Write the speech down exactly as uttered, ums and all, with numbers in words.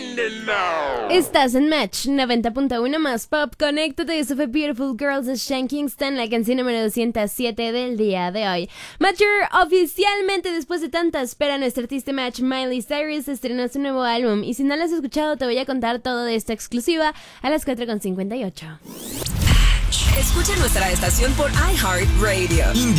Estás en Match noventa punto uno más Pop. Conéctate. Eso fue Beautiful Girls de Sean Kingston, la canción número doscientos siete del día de hoy. Matcher, oficialmente después de tanta espera, nuestra artista Match, Miley Cyrus, estrenó su nuevo álbum. Y si no lo has escuchado, te voy a contar todo de esta exclusiva a las cuatro con cincuenta y ocho. Escucha nuestra estación por iHeartRadio.